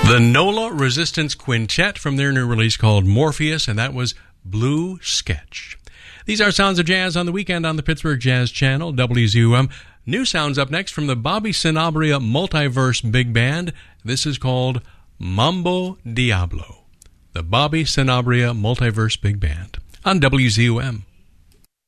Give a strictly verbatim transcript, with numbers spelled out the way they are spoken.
The NOLA Resistance Quintet from their new release called Morpheus, and that was Blue Sketch. These are Sounds of Jazz on the Weekend on the Pittsburgh Jazz Channel, W Z U M. New sounds up next from the Bobby Sanabria Multiverse Big Band. This is called Mambo Diablo. The Bobby Sanabria Multiverse Big Band on W Z U M.